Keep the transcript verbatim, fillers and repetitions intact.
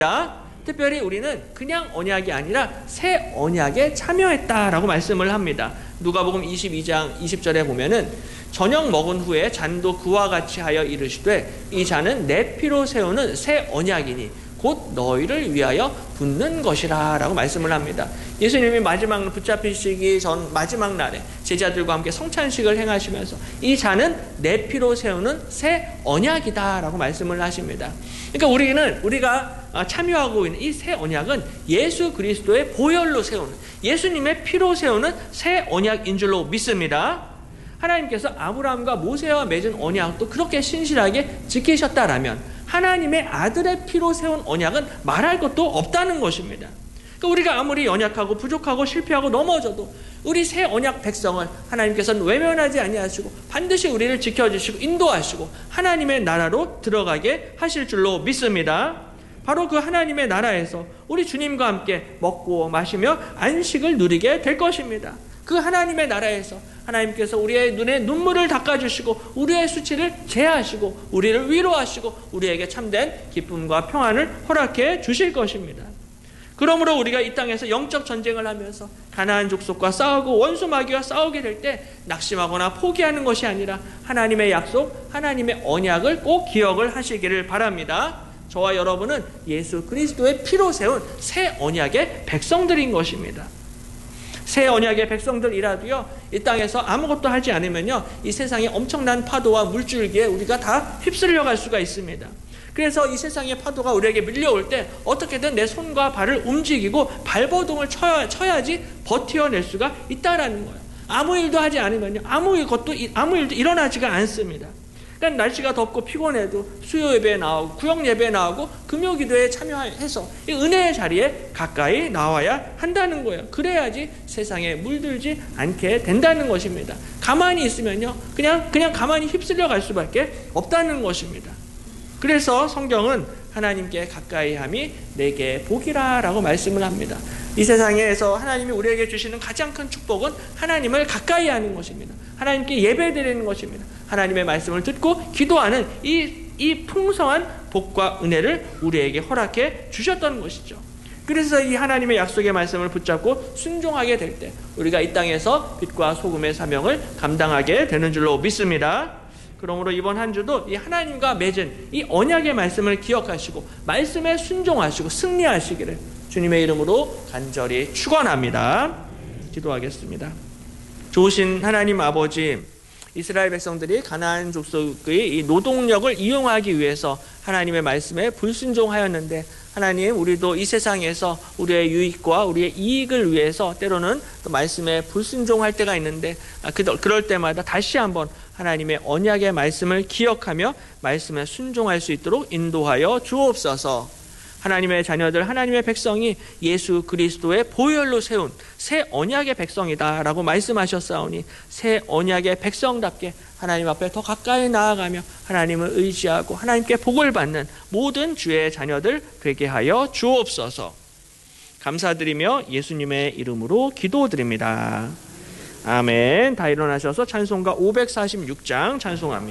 특별히 우리는 그냥 언약이 아니라 새 언약에 참여했다라고 말씀을 합니다. 누가복음 이십이 장 이십 절에 보면은 저녁 먹은 후에 잔도 그와 같이 하여 이르시되 이 잔은 내 피로 세우는 새 언약이니 곧 너희를 위하여 붓는 것이라 라고 말씀을 합니다. 예수님이 마지막 붙잡히시기 전 마지막 날에 제자들과 함께 성찬식을 행하시면서 이 잔은 내 피로 세우는 새 언약이다 라고 말씀을 하십니다. 그러니까 우리는 우리가 참여하고 있는 이 새 언약은 예수 그리스도의 보혈로 세우는, 예수님의 피로 세우는 새 언약인 줄로 믿습니다. 하나님께서 아브라함과 모세와 맺은 언약도 그렇게 신실하게 지키셨다라면 하나님의 아들의 피로 세운 언약은 말할 것도 없다는 것입니다. 그러니까 우리가 아무리 연약하고 부족하고 실패하고 넘어져도 우리 새 언약 백성을 하나님께서는 외면하지 아니하시고 반드시 우리를 지켜주시고 인도하시고 하나님의 나라로 들어가게 하실 줄로 믿습니다. 바로 그 하나님의 나라에서 우리 주님과 함께 먹고 마시며 안식을 누리게 될 것입니다. 그 하나님의 나라에서 하나님께서 우리의 눈에 눈물을 닦아주시고 우리의 수치를 제하시고 우리를 위로하시고 우리에게 참된 기쁨과 평안을 허락해 주실 것입니다. 그러므로 우리가 이 땅에서 영적 전쟁을 하면서 가나안 족속과 싸우고 원수 마귀와 싸우게 될 때 낙심하거나 포기하는 것이 아니라 하나님의 약속, 하나님의 언약을 꼭 기억을 하시기를 바랍니다. 저와 여러분은 예수 그리스도의 피로 세운 새 언약의 백성들인 것입니다. 새 언약의 백성들이라도요, 이 땅에서 아무것도 하지 않으면요, 이 세상의 엄청난 파도와 물줄기에 우리가 다 휩쓸려 갈 수가 있습니다. 그래서 이 세상의 파도가 우리에게 밀려올 때 어떻게든 내 손과 발을 움직이고 발버둥을 쳐야, 쳐야지 버텨낼 수가 있다라는 거예요. 아무 일도 하지 않으면요, 아무 것도, 아무 일도 일어나지가 않습니다. 그러니까 날씨가 덥고 피곤해도 수요 예배에 나오고 구역 예배에 나오고 금요 기도에 참여해서 이 은혜의 자리에 가까이 나와야 한다는 거예요. 그래야지 세상에 물들지 않게 된다는 것입니다. 가만히 있으면요, 그냥 그냥 가만히 휩쓸려 갈 수밖에 없다는 것입니다. 그래서 성경은 하나님께 가까이함이 내게 복이라라고 말씀을 합니다. 이 세상에서 하나님이 우리에게 주시는 가장 큰 축복은 하나님을 가까이 하는 것입니다. 하나님께 예배드리는 것입니다. 하나님의 말씀을 듣고 기도하는 이, 이 풍성한 복과 은혜를 우리에게 허락해 주셨던 것이죠. 그래서 이 하나님의 약속의 말씀을 붙잡고 순종하게 될 때 우리가 이 땅에서 빛과 소금의 사명을 감당하게 되는 줄로 믿습니다. 그러므로 이번 한 주도 이 하나님과 맺은 이 언약의 말씀을 기억하시고 말씀에 순종하시고 승리하시기를 주님의 이름으로 간절히 축원합니다. 기도하겠습니다. 좋으신 하나님 아버지, 이스라엘 백성들이 가나안 족속의 이 노동력을 이용하기 위해서 하나님의 말씀에 불순종하였는데, 하나님, 우리도 이 세상에서 우리의 유익과 우리의 이익을 위해서 때로는 또 말씀에 불순종할 때가 있는데, 그럴 때마다 다시 한번 하나님의 언약의 말씀을 기억하며 말씀에 순종할 수 있도록 인도하여 주옵소서. 하나님의 자녀들, 하나님의 백성이 예수 그리스도의 보혈로 세운 새 언약의 백성이다 라고 말씀하셨사오니 새 언약의 백성답게 하나님 앞에 더 가까이 나아가며 하나님을 의지하고 하나님께 복을 받는 모든 주의 자녀들 되게 하여 주옵소서. 감사드리며 예수님의 이름으로 기도드립니다. 아멘. 다 일어나셔서 찬송가 오백사십육 장 찬송합니다.